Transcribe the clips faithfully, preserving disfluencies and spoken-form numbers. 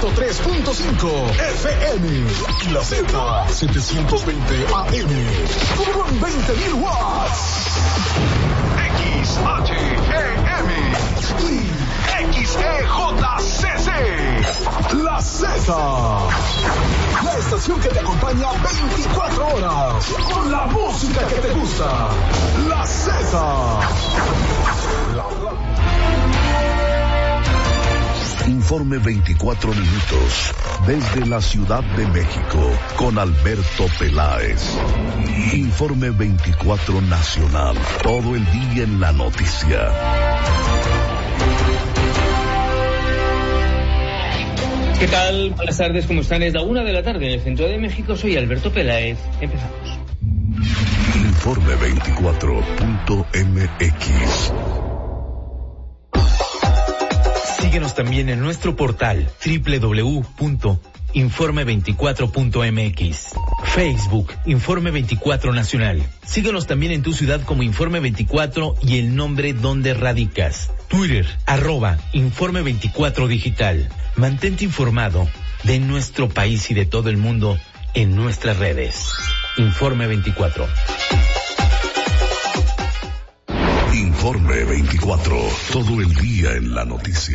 ciento tres punto cinco F M y la Z setecientos veinte A M con veinte mil watts. X H E M y X E J C C. La Z. La estación que te acompaña veinticuatro horas con la música que te gusta. La Z. La, la. Informe veinticuatro minutos desde la Ciudad de México con Alberto Peláez. Informe veinticuatro nacional, todo el día en la noticia. ¿Qué tal? Buenas tardes, ¿cómo están? Es la una de la tarde en el centro de México. Soy Alberto Peláez. Empezamos. Informe veinticuatro punto M X. Síguenos también en nuestro portal doble u doble u doble u punto informe veinticuatro punto m x. Facebook, Informe veinticuatro Nacional. Síguenos también en tu ciudad como Informe veinticuatro y el nombre donde radicas. Twitter, arroba Informe veinticuatro Digital. Mantente informado de nuestro país y de todo el mundo en nuestras redes. Informe veinticuatro. Informe veinticuatro, todo el día en la noticia.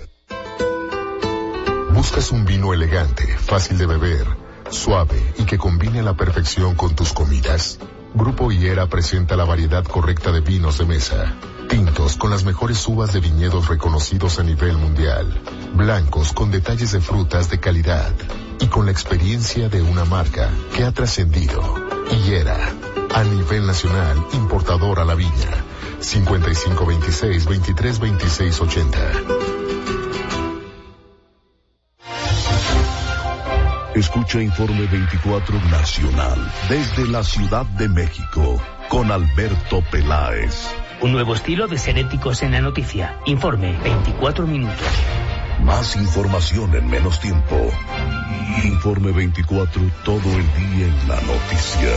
¿Buscas un vino elegante, fácil de beber, suave y que combine a la perfección con tus comidas? Grupo Higuera presenta la variedad correcta de vinos de mesa. Tintos con las mejores uvas de viñedos reconocidos a nivel mundial. Blancos con detalles de frutas de calidad. Y con la experiencia de una marca que ha trascendido. Higuera, a nivel nacional, importador a la viña. cincuenta y cinco veintiséis veintitrés veintiséis ochenta. Escucha Informe veinticuatro Nacional desde la Ciudad de México con Alberto Peláez. Un nuevo estilo de ser éticos en la noticia. Informe veinticuatro minutos. Más información en menos tiempo. Informe veinticuatro, todo el día en la noticia.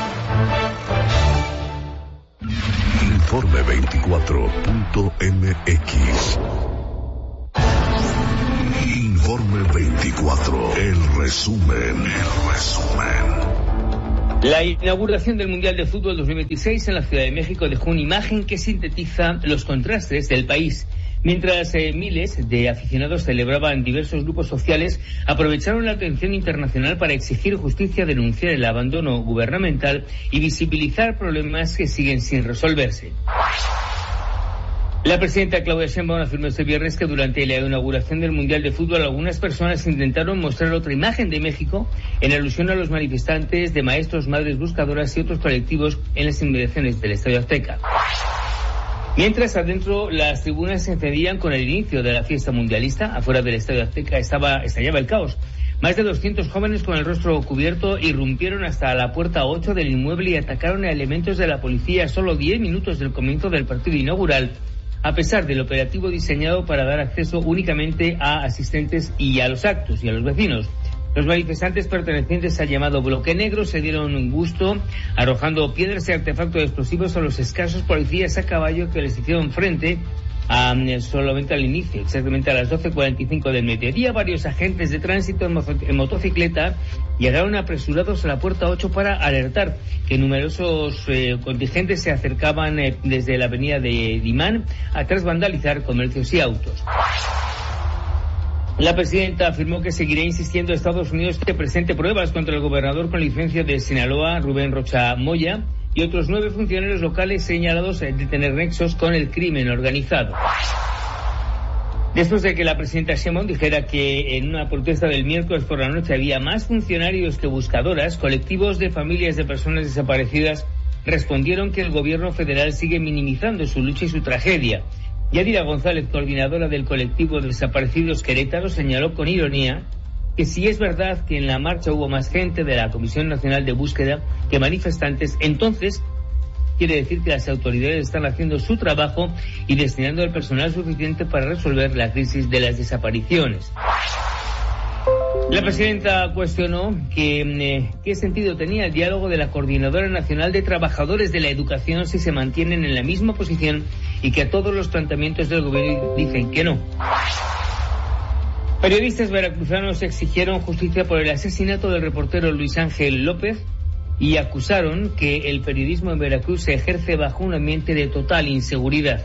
Informe veinticuatro punto M X. Informe veinticuatro, el resumen, el resumen. La inauguración del Mundial de Fútbol dos mil veintiséis en la Ciudad de México dejó una imagen que sintetiza los contrastes del país. Mientras eh, miles de aficionados celebraban diversos grupos sociales, aprovecharon la atención internacional para exigir justicia, denunciar el abandono gubernamental y visibilizar problemas que siguen sin resolverse. La presidenta Claudia Sheinbaum afirmó este viernes que durante la inauguración del Mundial de Fútbol algunas personas intentaron mostrar otra imagen de México en alusión a los manifestantes de maestros, madres buscadoras y otros colectivos en las inmediaciones del Estadio Azteca. Mientras adentro las tribunas se encendían con el inicio de la fiesta mundialista, afuera del Estadio Azteca estaba, estallaba el caos. Más de doscientos jóvenes con el rostro cubierto irrumpieron hasta la puerta ocho del inmueble y atacaron a elementos de la policía a solo diez minutos del comienzo del partido inaugural, a pesar del operativo diseñado para dar acceso únicamente a asistentes y a los actos y a los vecinos. Los manifestantes pertenecientes al llamado Bloque Negro se dieron un gusto arrojando piedras y artefactos explosivos a los escasos policías a caballo que les hicieron frente a, solamente al inicio, exactamente a las doce cuarenta y cinco del mediodía. Varios agentes de tránsito en, moto, en motocicleta llegaron apresurados a la puerta ocho para alertar que numerosos eh, contingentes se acercaban eh, desde la avenida de Dimán a tras vandalizar comercios y autos. La presidenta afirmó que seguirá insistiendo a Estados Unidos que presente pruebas contra el gobernador con licencia de Sinaloa, Rubén Rocha Moya, y otros nueve funcionarios locales señalados de tener nexos con el crimen organizado. Después de que la presidenta Sheinbaum dijera que en una protesta del miércoles por la noche había más funcionarios que buscadoras, colectivos de familias de personas desaparecidas respondieron que el gobierno federal sigue minimizando su lucha y su tragedia. Yadira González, coordinadora del colectivo de desaparecidos Querétaro, señaló con ironía que si es verdad que en la marcha hubo más gente de la Comisión Nacional de Búsqueda que manifestantes, entonces quiere decir que las autoridades están haciendo su trabajo y destinando el personal suficiente para resolver la crisis de las desapariciones. La presidenta cuestionó que eh, qué sentido tenía el diálogo de la Coordinadora Nacional de Trabajadores de la Educación si se mantienen en la misma posición y que a todos los planteamientos del gobierno dicen que no. Periodistas veracruzanos exigieron justicia por el asesinato del reportero Luis Ángel López y acusaron que el periodismo en Veracruz se ejerce bajo un ambiente de total inseguridad.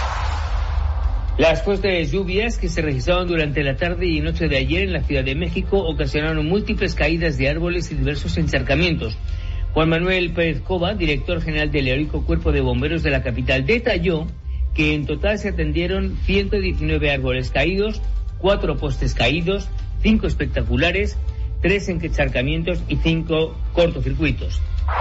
Las fuertes lluvias que se registraron durante la tarde y noche de ayer en la Ciudad de México ocasionaron múltiples caídas de árboles y diversos encharcamientos. Juan Manuel Pérez Cova, director general del Heroico Cuerpo de Bomberos de la capital, detalló que en total se atendieron ciento diecinueve árboles caídos, cuatro postes caídos, cinco espectaculares, tres encharcamientos y cinco cortocircuitos.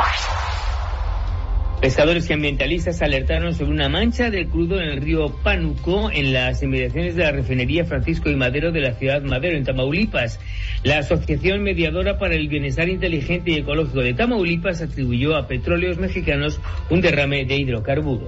Pescadores y ambientalistas alertaron sobre una mancha de crudo en el río Pánuco en las inmediaciones de la refinería Francisco y Madero de la ciudad Madero, en Tamaulipas. La Asociación Mediadora para el Bienestar Inteligente y Ecológico de Tamaulipas atribuyó a Petróleos Mexicanos un derrame de hidrocarburos.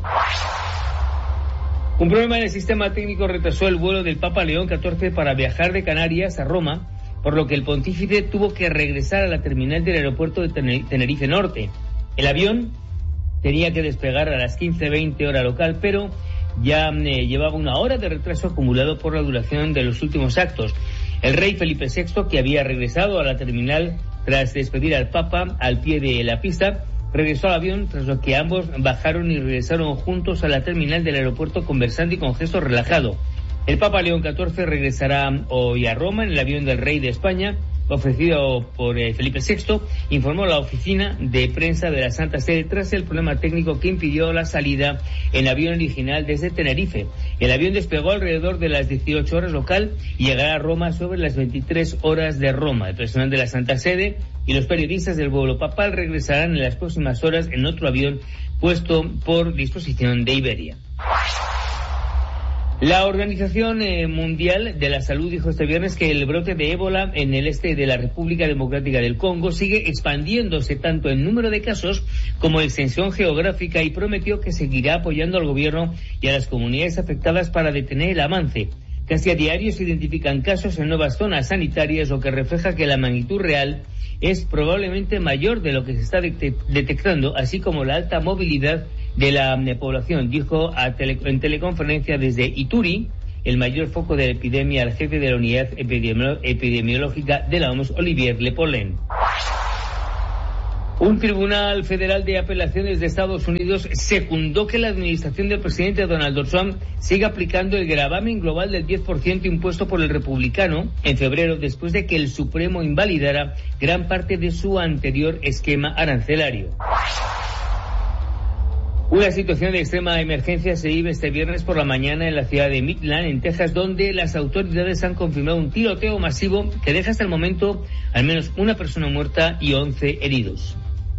Un problema en el sistema técnico retrasó el vuelo del Papa León catorce para viajar de Canarias a Roma, por lo que el pontífice tuvo que regresar a la terminal del aeropuerto de Tenerife Norte. El avión tenía que despegar a las quince veinte hora local, pero ya eh, llevaba una hora de retraso acumulado por la duración de los últimos actos. El rey Felipe sexto, que había regresado a la terminal tras despedir al Papa al pie de la pista, regresó al avión, tras lo que ambos bajaron y regresaron juntos a la terminal del aeropuerto conversando y con gesto relajado. El Papa León catorce regresará hoy a Roma en el avión del rey de España, ofrecido por eh, Felipe sexto, informó la oficina de prensa de la Santa Sede tras el problema técnico que impidió la salida en avión original desde Tenerife. El avión despegó alrededor de las dieciocho horas local y llegará a Roma sobre las veintitrés horas de Roma. El personal de la Santa Sede y los periodistas del vuelo papal regresarán en las próximas horas en otro avión puesto por disposición de Iberia. La Organización eh, Mundial de la Salud dijo este viernes que el brote de ébola en el este de la República Democrática del Congo sigue expandiéndose tanto en número de casos como en extensión geográfica y prometió que seguirá apoyando al gobierno y a las comunidades afectadas para detener el avance. Casi a diario se identifican casos en nuevas zonas sanitarias, lo que refleja que la magnitud real es probablemente mayor de lo que se está de- detectando, así como la alta movilidad de la población, dijo a tele, en teleconferencia desde Ituri, el mayor foco de la epidemia, al jefe de la unidad epidemiolo- epidemiológica de la O M S, Olivier Lepolen. Un tribunal federal de apelaciones de Estados Unidos secundó que la administración del presidente Donald Trump siga aplicando el gravamen global del diez por ciento impuesto por el republicano en febrero, después de que el Supremo invalidara gran parte de su anterior esquema arancelario. Una situación de extrema emergencia se vive este viernes por la mañana en la ciudad de Midland, en Texas, donde las autoridades han confirmado un tiroteo masivo que deja hasta el momento al menos una persona muerta y once heridos.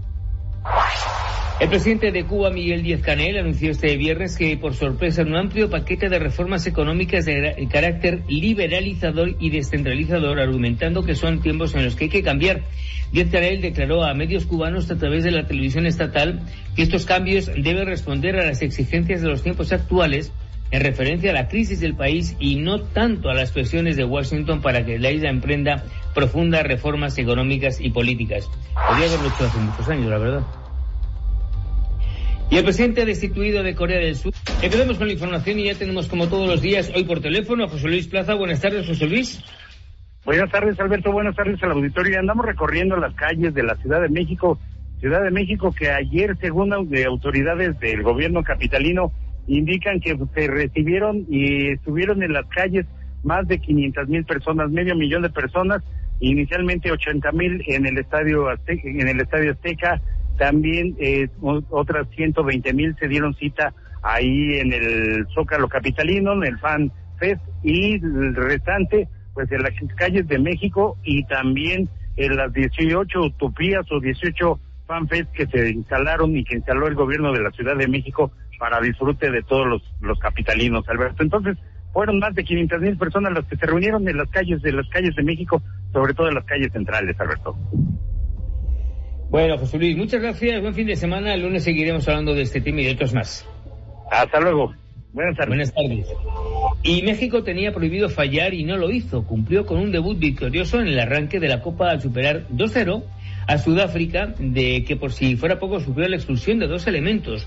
El presidente de Cuba, Miguel Díaz-Canel, anunció este viernes que, por sorpresa, un amplio paquete de reformas económicas de carácter liberalizador y descentralizador, argumentando que son tiempos en los que hay que cambiar. Díaz-Canel declaró a medios cubanos a través de la televisión estatal que estos cambios deben responder a las exigencias de los tiempos actuales, en referencia a la crisis del país y no tanto a las presiones de Washington para que la isla emprenda profundas reformas económicas y políticas. Podría haberlo hecho hace muchos años, la verdad. Y el presidente destituido de Corea del Sur. Empezamos con la información y ya tenemos, como todos los días, hoy por teléfono a José Luis Plaza. Buenas tardes, José Luis. Buenas tardes, Alberto. Buenas tardes al auditorio. Andamos recorriendo las calles de la Ciudad de México. Ciudad de México que ayer, según de autoridades del gobierno capitalino, indican que se recibieron y estuvieron en las calles más de quinientas mil personas, medio millón de personas, inicialmente ochenta mil en el estadio Azteca, en el estadio Azteca, también eh, otras ciento veinte mil se dieron cita ahí en el Zócalo capitalino, en el Fan Fest, y el restante pues en las calles de México y también en las dieciocho utopías o dieciocho Fan Fest que se instalaron y que instaló el gobierno de la Ciudad de México para disfrute de todos los, los capitalinos, Alberto. Entonces, fueron más de quinientas mil personas las que se reunieron en las calles de las calles de México, sobre todo en las calles centrales, Alberto. Bueno, José Luis, muchas gracias, buen fin de semana. El lunes seguiremos hablando de este tema y de otros más. Hasta luego. Buenas tardes. Buenas tardes. Y México tenía prohibido fallar y no lo hizo. Cumplió con un debut victorioso en el arranque de la Copa al superar dos cero a Sudáfrica, de que por si fuera poco sufrió la expulsión de dos elementos.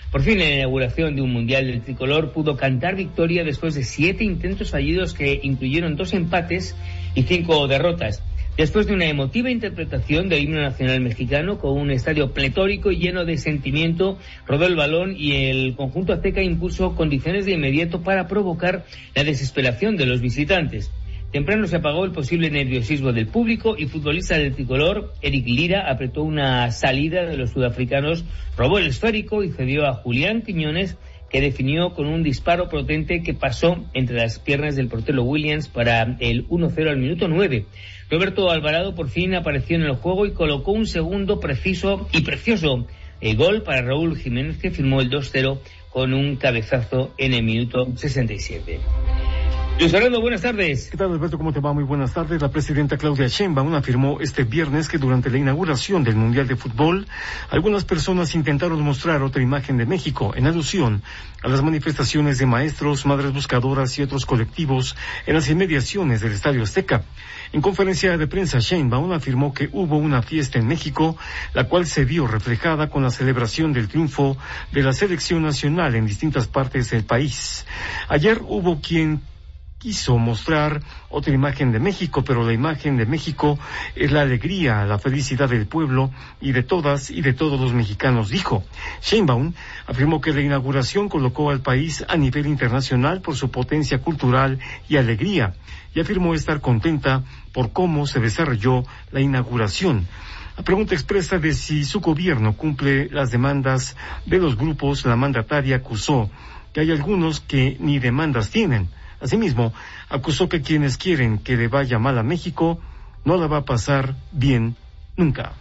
Por fin, la inauguración de un Mundial del Tricolor pudo cantar victoria después de siete intentos fallidos que incluyeron dos empates y cinco derrotas. Después de una emotiva interpretación del himno nacional mexicano con un estadio pletórico y lleno de sentimiento, rodó el balón y el conjunto azteca impuso condiciones de inmediato para provocar la desesperación de los visitantes. Temprano se apagó el posible nerviosismo del público y futbolista del tricolor, Eric Lira, apretó una salida de los sudafricanos, robó el esférico y cedió a Julián Quiñones, que definió con un disparo potente que pasó entre las piernas del portero Williams para el uno cero al minuto nueve. Roberto Alvarado por fin apareció en el juego y colocó un segundo preciso y precioso eh, gol para Raúl Jiménez, que firmó el dos cero con un cabezazo en el minuto sesenta y siete. Luis Fernando, buenas tardes. ¿Qué tal, Alberto? ¿Cómo te va? Muy buenas tardes. La presidenta Claudia Sheinbaum afirmó este viernes que durante la inauguración del Mundial de Fútbol, algunas personas intentaron mostrar otra imagen de México en alusión a las manifestaciones de maestros, madres buscadoras y otros colectivos en las inmediaciones del Estadio Azteca. En conferencia de prensa, Sheinbaum afirmó que hubo una fiesta en México, la cual se vio reflejada con la celebración del triunfo de la selección nacional en distintas partes del país. Ayer hubo quien quiso mostrar otra imagen de México, pero la imagen de México es la alegría, la felicidad del pueblo y de todas y de todos los mexicanos, dijo. Sheinbaum afirmó que la inauguración colocó al país a nivel internacional por su potencia cultural y alegría, y afirmó estar contenta por cómo se desarrolló la inauguración. A pregunta expresa de si su gobierno cumple las demandas de los grupos, la mandataria acusó que hay algunos que ni demandas tienen. Asimismo, acusó que quienes quieren que le vaya mal a México no la va a pasar bien nunca.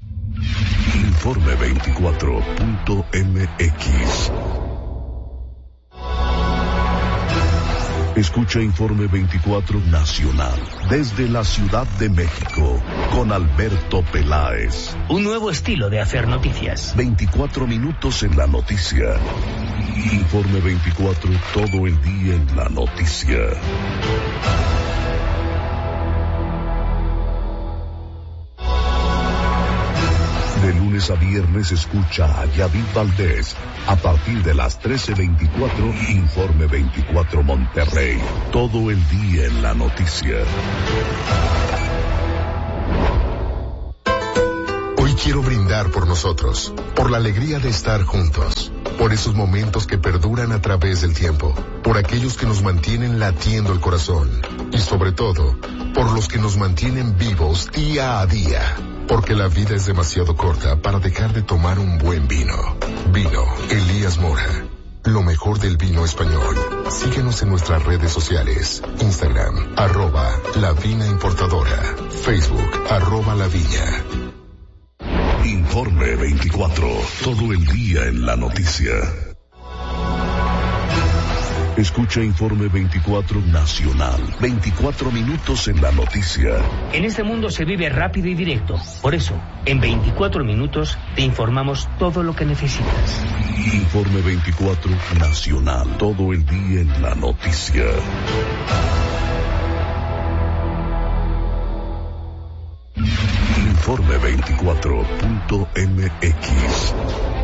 Informe veinticuatro punto m x. Escucha Informe veinticuatro Nacional desde la Ciudad de México con Alberto Peláez. Un nuevo estilo de hacer noticias. veinticuatro minutos en la noticia. Informe veinticuatro, todo el día en la noticia. De lunes a viernes escucha a Yadid Valdés a partir de las trece veinticuatro, Informe veinticuatro Monterrey, todo el día en la noticia. Hoy quiero brindar por nosotros, por la alegría de estar juntos, por esos momentos que perduran a través del tiempo, por aquellos que nos mantienen latiendo el corazón y sobre todo, por los que nos mantienen vivos día a día. Porque la vida es demasiado corta para dejar de tomar un buen vino. Vino Elías Mora. Lo mejor del vino español. Síguenos en nuestras redes sociales. Instagram, arroba La Vina Importadora. Facebook, arroba La Viña. Informe veinticuatro, todo el día en la noticia. Escucha Informe veinticuatro Nacional, veinticuatro minutos en la noticia. En este mundo se vive rápido y directo. Por eso, en veinticuatro minutos te informamos todo lo que necesitas. Informe veinticuatro Nacional, todo el día en la noticia. Informe veinticuatro punto m x.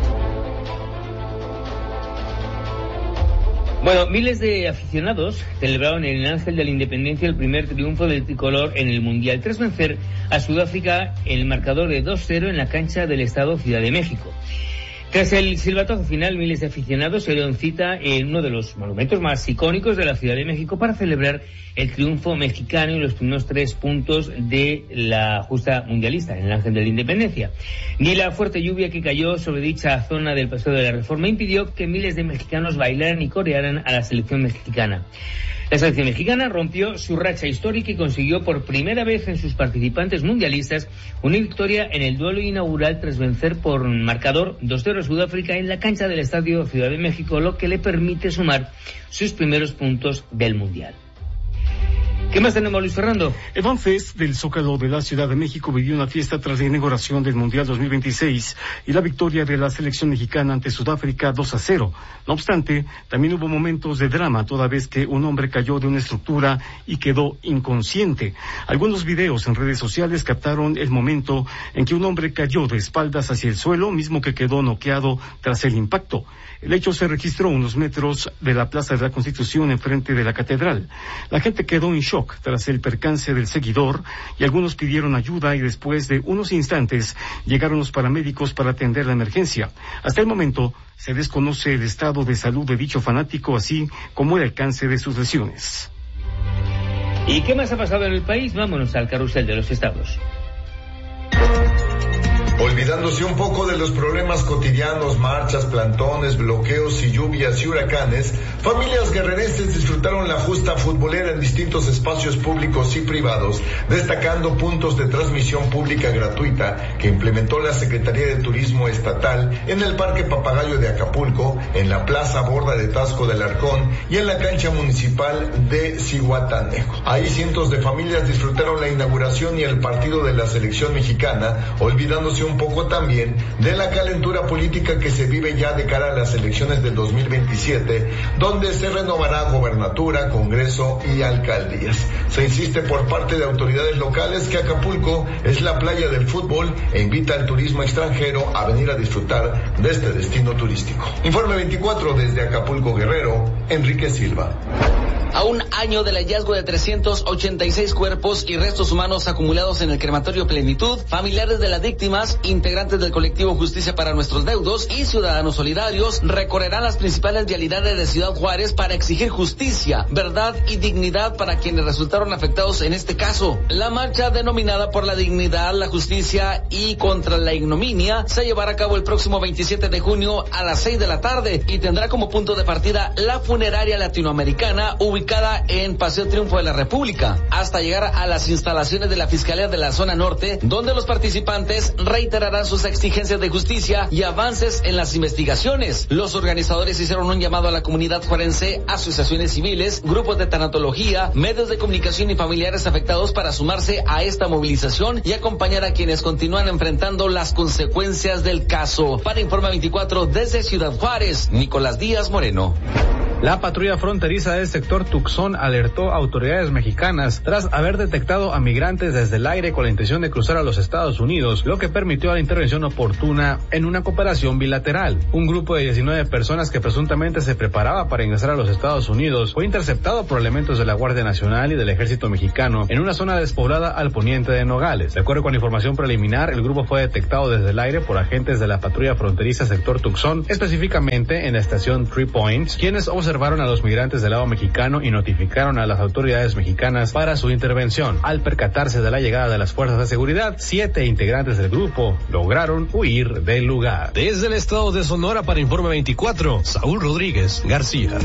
Bueno, miles de aficionados celebraron en el Ángel de la Independencia el primer triunfo del tricolor en el Mundial, tras vencer a Sudáfrica en el marcador de dos cero en la cancha del Estado Ciudad de México. Tras el silbatazo final, miles de aficionados se dieron cita en uno de los monumentos más icónicos de la Ciudad de México para celebrar el triunfo mexicano y los primeros tres puntos de la justa mundialista en el Ángel de la Independencia. Ni la fuerte lluvia que cayó sobre dicha zona del Paseo de la Reforma impidió que miles de mexicanos bailaran y corearan a la selección mexicana. La selección mexicana rompió su racha histórica y consiguió por primera vez en sus participantes mundialistas una victoria en el duelo inaugural tras vencer por marcador dos cero a Sudáfrica en la cancha del Estadio Ciudad de México, lo que le permite sumar sus primeros puntos del Mundial. ¿Qué más tenemos, Luis Fernando? El FanFest del Zócalo de la Ciudad de México vivió una fiesta tras la inauguración del Mundial dos mil veintiséis y la victoria de la selección mexicana ante Sudáfrica dos a cero. No obstante, también hubo momentos de drama toda vez que un hombre cayó de una estructura y quedó inconsciente. Algunos videos en redes sociales captaron el momento en que un hombre cayó de espaldas hacia el suelo, mismo que quedó noqueado tras el impacto. El hecho se registró unos metros de la Plaza de la Constitución enfrente de la Catedral. La gente quedó en shock tras el percance del seguidor y algunos pidieron ayuda y después de unos instantes llegaron los paramédicos para atender la emergencia. Hasta el momento se desconoce el estado de salud de dicho fanático, así como el alcance de sus lesiones. ¿Y qué más ha pasado en el país? Vámonos al carrusel de los estados. Olvidándose un poco de los problemas cotidianos, marchas, plantones, bloqueos y lluvias y huracanes, familias guerrerenses disfrutaron la justa futbolera en distintos espacios públicos y privados, destacando puntos de transmisión pública gratuita que implementó la Secretaría de Turismo Estatal en el Parque Papagayo de Acapulco, en la Plaza Borda de Taxco del Arcón y en la cancha municipal de Zihuatanejo. Ahí cientos de familias disfrutaron la inauguración y el partido de la selección mexicana, olvidándose un poco también de la calentura política que se vive ya de cara a las elecciones del dos mil veintisiete, donde se renovará gobernatura, congreso y alcaldías. Se insiste por parte de autoridades locales que Acapulco es la playa del fútbol e invita al turismo extranjero a venir a disfrutar de este destino turístico. Informe veinticuatro desde Acapulco, Guerrero, Enrique Silva. A un año del hallazgo de trescientos ochenta y seis cuerpos y restos humanos acumulados en el crematorio Plenitud, familiares de las víctimas, integrantes del colectivo Justicia para Nuestros Deudos y ciudadanos solidarios recorrerán las principales vialidades de Ciudad Juárez para exigir justicia, verdad y dignidad para quienes resultaron afectados en este caso. La marcha, denominada por la dignidad, la justicia y contra la ignominia, se llevará a cabo el próximo veintisiete de junio a las seis de la tarde y tendrá como punto de partida la funeraria latinoamericana ubicada en Paseo Triunfo de la República, hasta llegar a las instalaciones de la Fiscalía de la Zona Norte, donde los participantes reiterarán sus exigencias de justicia y avances en las investigaciones. Los organizadores hicieron un llamado a la comunidad juarense, asociaciones civiles, grupos de tanatología, medios de comunicación y familiares afectados para sumarse a esta movilización y acompañar a quienes continúan enfrentando las consecuencias del caso. Para Informe veinticuatro desde Ciudad Juárez, Nicolás Díaz Moreno. La patrulla fronteriza del sector Tucson alertó a autoridades mexicanas tras haber detectado a migrantes desde el aire con la intención de cruzar a los Estados Unidos, lo que permitió la intervención oportuna en una cooperación bilateral. Un grupo de diecinueve personas que presuntamente se preparaba para ingresar a los Estados Unidos fue interceptado por elementos de la Guardia Nacional y del Ejército Mexicano en una zona despoblada al poniente de Nogales. De acuerdo con información preliminar, el grupo fue detectado desde el aire por agentes de la patrulla fronteriza sector Tucson, específicamente en la estación Three Points, quienes observaron a los migrantes del lado mexicano y notificaron a las autoridades mexicanas para su intervención. Al percatarse de la llegada de las fuerzas de seguridad, siete integrantes del grupo lograron huir del lugar. Desde el estado de Sonora para Informe veinticuatro, Saúl Rodríguez García.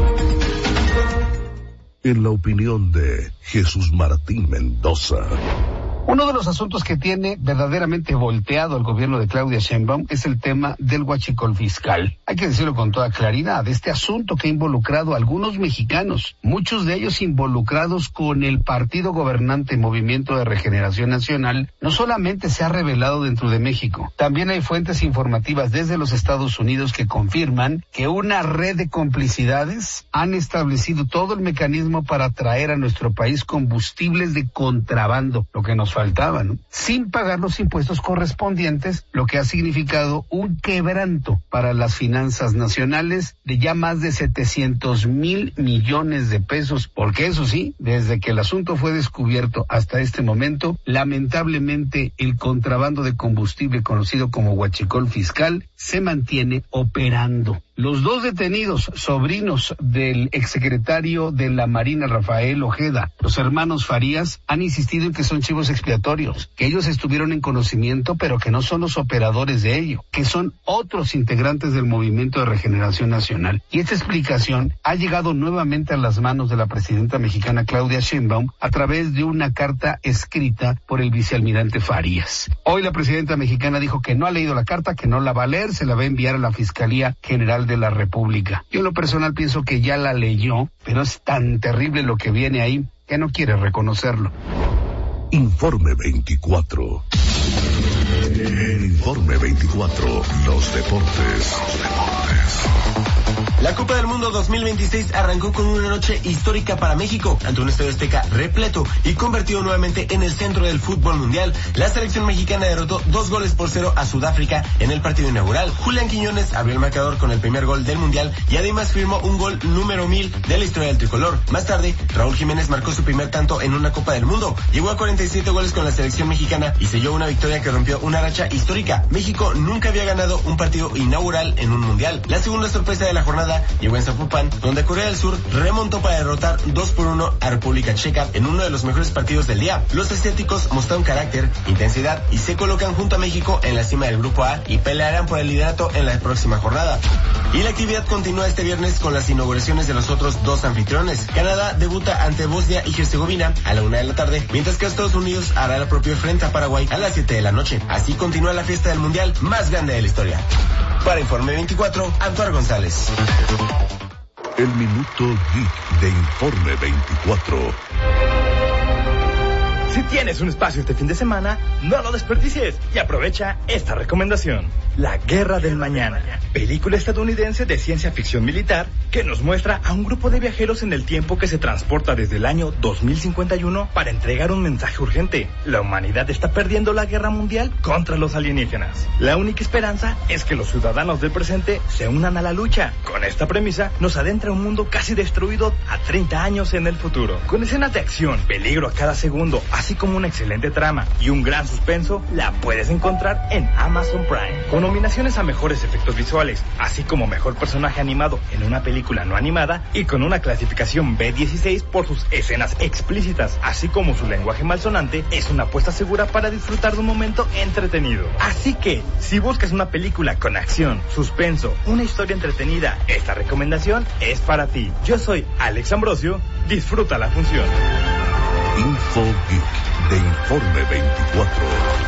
En la opinión de Jesús Martín Mendoza. Uno de los asuntos que tiene verdaderamente volteado el gobierno de Claudia Sheinbaum es el tema del huachicol fiscal. Hay que decirlo con toda claridad, este asunto que ha involucrado a algunos mexicanos, muchos de ellos involucrados con el partido gobernante Movimiento de Regeneración Nacional, no solamente se ha revelado dentro de México, también hay fuentes informativas desde los Estados Unidos que confirman que una red de complicidades han establecido todo el mecanismo para traer a nuestro país combustibles de contrabando, lo que nos faltaba, ¿no? Sin pagar los impuestos correspondientes, lo que ha significado un quebranto para las finanzas nacionales de ya más de setecientos mil millones de pesos, porque eso sí, desde que el asunto fue descubierto hasta este momento, lamentablemente el contrabando de combustible conocido como huachicol fiscal se mantiene operando. Los dos detenidos, sobrinos del exsecretario de la Marina Rafael Ojeda, los hermanos Farías, han insistido en que son chivos expiatorios, que ellos estuvieron en conocimiento, pero que no son los operadores de ello, que son otros integrantes del Movimiento de Regeneración Nacional. Y esta explicación ha llegado nuevamente a las manos de la presidenta mexicana Claudia Sheinbaum a través de una carta escrita por el vicealmirante Farías. Hoy la presidenta mexicana dijo que no ha leído la carta, que no la va a leer, se la va a enviar a la Fiscalía General de la República. Yo en lo personal pienso que ya la leyó, pero es tan terrible lo que viene ahí que no quiere reconocerlo. Informe veinticuatro. En Informe veinticuatro, los deportes. Los deportes. La Copa del Mundo dos mil veintiséis arrancó con una noche histórica para México, ante un estadio Azteca repleto y convertido nuevamente en el centro del fútbol mundial. La selección mexicana derrotó dos goles por cero a Sudáfrica en el partido inaugural. Julián Quiñones abrió el marcador con el primer gol del mundial y además firmó un gol número mil de la historia del tricolor. Más tarde, Raúl Jiménez marcó su primer tanto en una Copa del Mundo. Llegó a cuarenta y siete goles con la selección mexicana y selló una victoria que rompió una racha histórica. México nunca había ganado un partido inaugural en un mundial. La segunda sorpresa de la jornada llegó en Zapopan, donde Corea del Sur remontó para derrotar dos por uno a República Checa en uno de los mejores partidos del día. Los asiáticos mostraron carácter, intensidad y se colocan junto a México en la cima del grupo A y pelearán por el liderato en la próxima jornada. Y la actividad continúa este viernes con las inauguraciones de los otros dos anfitriones. Canadá debuta ante Bosnia y Herzegovina a la una de la tarde, mientras que Estados Unidos hará el propio frente a Paraguay a las siete de la noche. Así continúa la fiesta del mundial más grande de la historia. Para Informe veinticuatro, Antoine González. El minuto geek de Informe veinticuatro. Si tienes un espacio este fin de semana, no lo desperdicies y aprovecha esta recomendación. La Guerra del Mañana, película estadounidense de ciencia ficción militar que nos muestra a un grupo de viajeros en el tiempo que se transporta desde el año dos mil cincuenta y uno para entregar un mensaje urgente. La humanidad está perdiendo la guerra mundial contra los alienígenas. La única esperanza es que los ciudadanos del presente se unan a la lucha. Con esta premisa, nos adentra un mundo casi destruido a treinta años en el futuro. Con escenas de acción, peligro a cada segundo, así como una excelente trama y un gran suspenso, la puedes encontrar en Amazon Prime. Con nominaciones a mejores efectos visuales, así como mejor personaje animado en una película no animada y con una clasificación B dieciséis por sus escenas explícitas, así como su lenguaje malsonante, es una apuesta segura para disfrutar de un momento entretenido. Así que, si buscas una película con acción, suspenso, una historia entretenida, esta recomendación es para ti. Yo soy Alex Ambrosio, disfruta la función. Info Geek de Informe veinticuatro.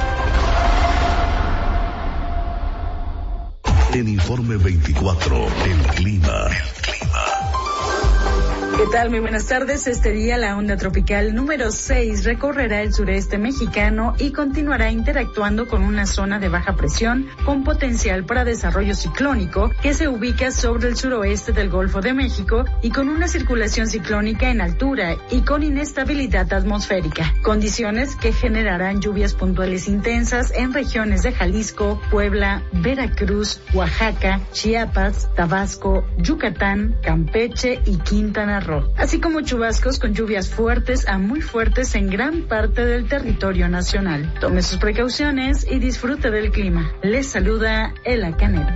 En Informe veinticuatro, el clima. El clima. ¿Qué tal? Muy buenas tardes. Este día la onda tropical número seis recorrerá el sureste mexicano y continuará interactuando con una zona de baja presión con potencial para desarrollo ciclónico que se ubica sobre el suroeste del Golfo de México y con una circulación ciclónica en altura y con inestabilidad atmosférica. Condiciones que generarán lluvias puntuales intensas en regiones de Jalisco, Puebla, Veracruz, Oaxaca, Chiapas, Tabasco, Yucatán, Campeche y Quintana Roo, así como chubascos con lluvias fuertes a muy fuertes en gran parte del territorio nacional. Tome sus precauciones y disfrute del clima. Les saluda Ela Canet.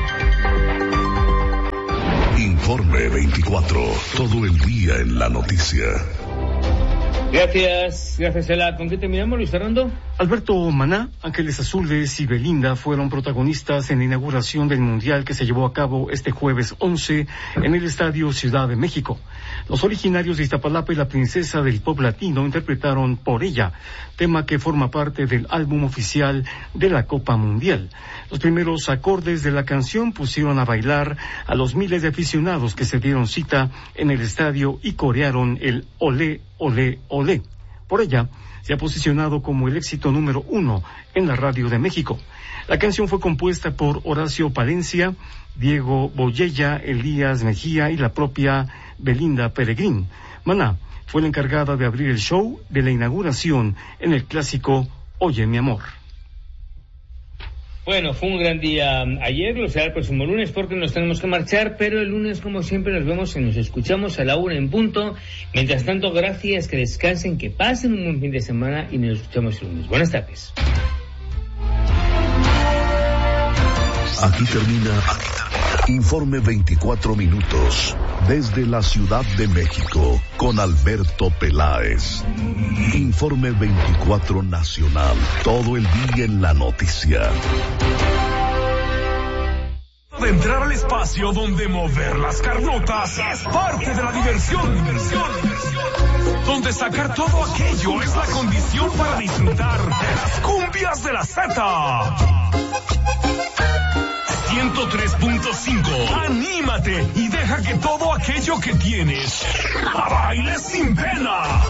Informe veinticuatro, todo el día en la noticia. Gracias, gracias Ela. ¿Con qué terminamos, Luis Fernando? Alberto Maná, Ángeles Azules y Belinda fueron protagonistas en la inauguración del Mundial que se llevó a cabo este jueves once en el Estadio Ciudad de México. Los originarios de Iztapalapa y la princesa del pop latino interpretaron Por Ella, tema que forma parte del álbum oficial de la Copa Mundial. Los primeros acordes de la canción pusieron a bailar a los miles de aficionados que se dieron cita en el estadio y corearon el Olé, Olé, Olé. Por Ella se ha posicionado como el éxito número uno en la radio de México. La canción fue compuesta por Horacio Palencia, Diego Boyella, Elías Mejía y la propia Belinda Peregrín. Maná fue la encargada de abrir el show de la inauguración en el clásico Oye mi amor. Bueno, fue un gran día ayer, lo será el próximo lunes porque nos tenemos que marchar, pero el lunes, como siempre, nos vemos y nos escuchamos a la una en punto. Mientras tanto, gracias, que descansen, que pasen un buen fin de semana y nos escuchamos el lunes. Buenas tardes. Aquí termina, aquí termina. Informe veinticuatro minutos. Desde la Ciudad de México, con Alberto Peláez. Informe veinticuatro Nacional. Todo el día en la noticia. De entrar al espacio donde mover las carnotas es parte de la diversión. diversión. Donde sacar todo aquello es la condición para disfrutar de las cumbias de la Z. ciento tres punto cinco. Anímate y deja que todo aquello que tienes baile sin pena.